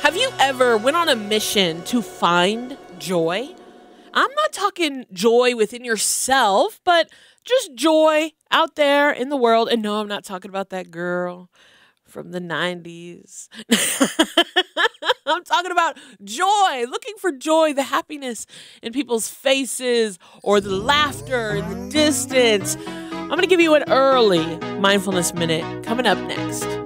Have you ever went on a mission to find joy? I'm not talking joy within yourself, but just joy out there in the world. And no, I'm not talking about that girl from the 90s. I'm talking about joy, looking for joy, the happiness in people's faces or the laughter in the distance. I'm going to give you an early mindfulness minute coming up next.